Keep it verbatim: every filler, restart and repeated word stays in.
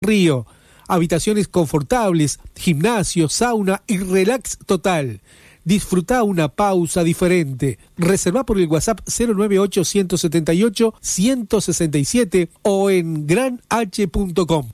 Río. Habitaciones confortables, gimnasio, sauna y relax total. Disfruta una pausa diferente. Reserva por el WhatsApp cero nueve ocho, uno siete ocho, uno seis siete o en gran h punto com.